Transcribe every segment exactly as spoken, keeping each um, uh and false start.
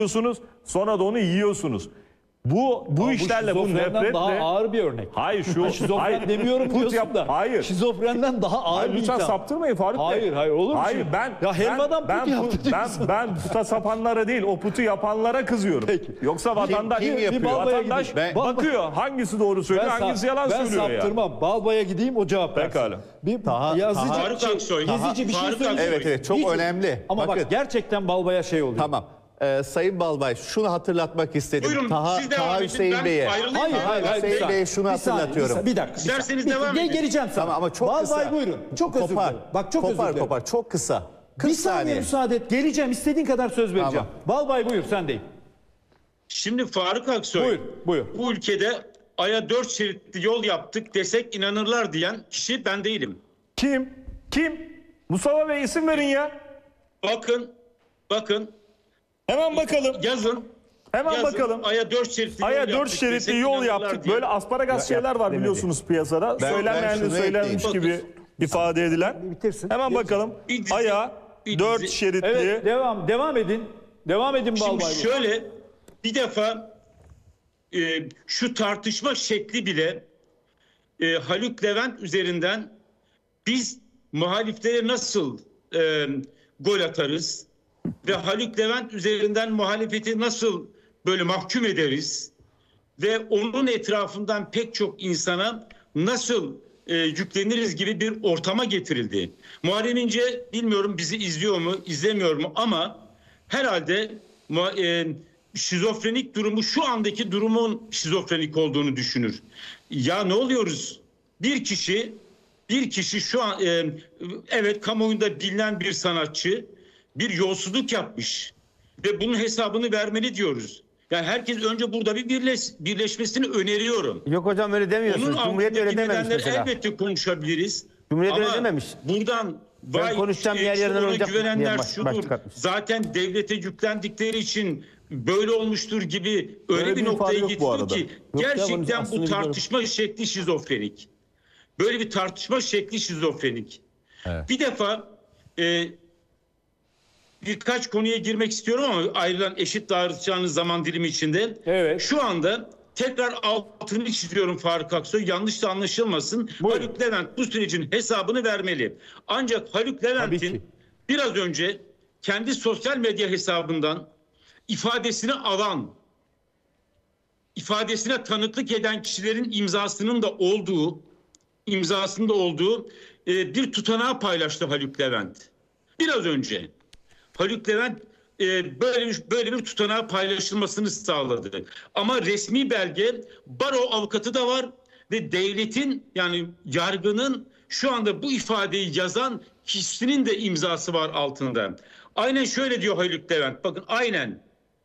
yapıyorsunuz, sonra da onu yiyorsunuz. Bu bu Ama işlerle bu, bu nefretle daha ağır bir örnek. Hayır şu Şizofren hayır, demiyorum put diyorsun yap, da. Hayır. Şizofrenden daha ağır Hayır, bir lütfen itham. saptırmayın Faruk Bey. Hayır hayır olur mu? Hayır şimdi? ben ya helvadan ben, put ben, yaptı ben, diyorsun. ben puta sapanlara değil, o putu yapanlara kızıyorum. Peki. Yoksa vatandaş kim yapıyor? vatandaş Ben- bakıyor hangisi doğru söylüyor, Ben, hangisi yalan ben söylüyor ya. saptırmam. Balbaya gideyim o cevap versin. Pekala. Bir Taha- yazıcı, Taha- Faruk Aksoy. gezici bir şey Faruk söyleyeyim. Aksoy. Evet evet çok Hiç- önemli. Ama Bakın, bak gerçekten Balbaya şey oluyor. tamam. Ee, Sayın Balbay şunu hatırlatmak istedim. Buyurun, Taha, siz devam Taha edin. Hüseyin Ben Bey'e. ayrılayım. Hayır mı? hayır hayır. Hüseyin bir saniye, Bey'e şunu bir saniye, hatırlatıyorum. Bir, dakika. bir İsterseniz dakika. devam Gel- edin. Geleceğim sana. Tamam ama çok Balbay kısa. buyurun. Çok özür Kopar. dilerim. Bak çok kopar, özür dilerim. Kopar çok kısa. kırk Bir saniye saniye. müsaade et. Geleceğim. İstediğin kadar söz vereceğim. Tamam. Balbay buyur sendeyim. Şimdi Faruk Aksoy, Buyur, buyur. bu ülkede Ay'a dört şeritli yol yaptık desek inanırlar diyen kişi ben değilim. Kim? Kim? Mustafa Bey isim verin ya. Bakın, bakın, Hemen bakalım. yazın. Hemen yazın, bakalım. Ay'a dört şeritli Aya yol dört yaptık şeritli desek yol inanırlar yaptık. diyen- Böyle asparagas şeyler var biliyorsunuz piyasada. Ben- Söylenmeyen ben de şunu söylenmiş ekleyeyim. gibi ifade edilen. Bitirsin. Hemen bakalım. Bir dizi- Aya bir dört dizi- şeritli. Evet devam devam edin. Devam edin Şimdi Balbay. Bey. şöyle bir defa e, şu tartışma şekli bile e, Haluk Levent üzerinden biz muhaliflere nasıl e, gol atarız ve Haluk Levent üzerinden muhalefeti nasıl böyle mahkum ederiz ve onun etrafından pek çok insana nasıl e, yükleniriz gibi bir ortama getirildi. Muharrem İnce bilmiyorum bizi izliyor mu izlemiyor mu ama herhalde e, şizofrenik durumu şu andaki durumun şizofrenik olduğunu düşünür. Ya ne oluyoruz? Bir kişi bir kişi şu an e, evet kamuoyunda bilinen bir sanatçı bir yolsuzluk yapmış ve bunun hesabını vermeli diyoruz. Yani herkes önce burada bir birleş, birleşmesini öneriyorum. Yok hocam öyle demiyorsunuz. Onun Cumhuriyet öyle altındaki dememiş nedenleri mesela. elbette konuşabiliriz. Cumhuriyet Ama öyle dememiş. buradan Ben vay konuşacağım, işte yer yerden ona olacak güvenenler diye baş- şudur. başlık atmış. Zaten devlete yüklendikleri için böyle olmuştur gibi öyle Böyle bir bir ifade noktaya yok bu getiriyor arada. ki Yok ya, bunun gerçekten aslını bu biliyorum. tartışma şekli şizofrenik. Böyle bir tartışma şekli şizofrenik. Bir defa e, birkaç konuya girmek istiyorum ama ayrılan eşit dağıtacağınız zaman dilimi içinde. Evet. Şu anda tekrar altını çiziyorum Faruk Aksoy. Yanlış da anlaşılmasın. Buyurun. Haluk Levent bu sürecin hesabını vermeli. Ancak Haluk Tabii Levent'in ki. biraz önce kendi sosyal medya hesabından ifadesini alan, ifadesine tanıklık eden kişilerin imzasının da olduğu, imzasında olduğu e, bir tutanağı paylaştı Haluk Levent. Biraz önce Haluk Levent e, böyle bir böyle bir tutanağı paylaşılmasını sağladı. Ama resmi belge baro avukatı da var ve devletin yani yargının şu anda bu ifadeyi yazan kişinin de imzası var altında. Aynen şöyle diyor Haluk Levent. Bakın aynen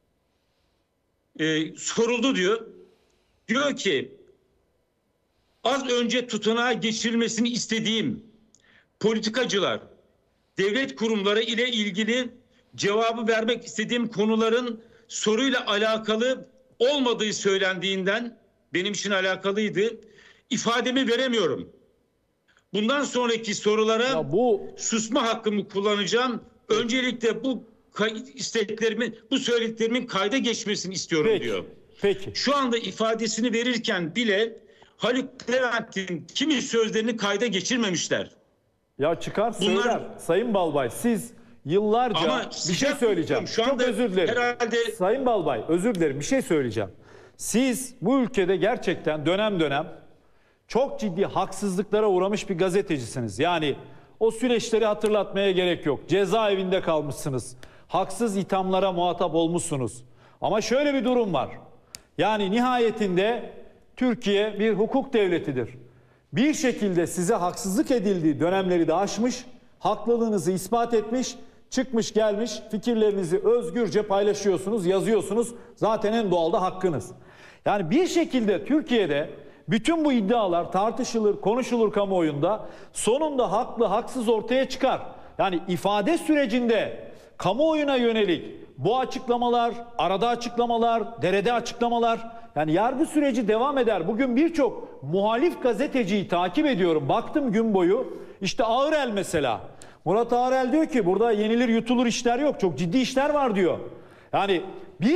e, soruldu diyor. Diyor ki az önce tutanağa geçirilmesini istediğim politikacılar, devlet kurumları ile ilgili cevabı vermek istediğim konuların soruyla alakalı olmadığı söylendiğinden benim için alakalıydı. İfademi veremiyorum. Bundan sonraki sorulara Ya bu susma hakkımı kullanacağım. Öncelikle bu kay- isteklerimin, bu söylediklerimin kayda geçmesini istiyorum peki. diyor. Peki. Şu anda ifadesini verirken bile Haluk Levent'in kimi sözlerini kayda geçirmemişler. Ya çıkar Bunlar- söyler. Sayın Balbay siz yıllarca Ama bir şey sıcak söyleyeceğim. tutuyorum. Şu Çok anda özür dilerim. herhalde- Sayın Balbay özür dilerim bir şey söyleyeceğim. Siz bu ülkede gerçekten dönem dönem çok ciddi haksızlıklara uğramış bir gazetecisiniz. Yani o süreçleri hatırlatmaya gerek yok. Cezaevinde kalmışsınız. Haksız ithamlara muhatap olmuşsunuz. Ama şöyle bir durum var. Yani nihayetinde Türkiye bir hukuk devletidir. Bir şekilde size haksızlık edildiği dönemleri de aşmış, haklılığınızı ispat etmiş, çıkmış gelmiş fikirlerinizi özgürce paylaşıyorsunuz, yazıyorsunuz. Zaten en doğal da hakkınız. Yani bir şekilde Türkiye'de bütün bu iddialar tartışılır, konuşulur kamuoyunda. Sonunda haklı, haksız ortaya çıkar. Yani ifade sürecinde kamuoyuna yönelik bu açıklamalar, arada açıklamalar, derede açıklamalar, yani yargı süreci devam eder. Bugün birçok muhalif gazeteciyi takip ediyorum. Baktım gün boyu. İşte Ağırel mesela. Murat Ağırel diyor ki burada yenilir yutulur işler yok. Çok ciddi işler var diyor. Yani bir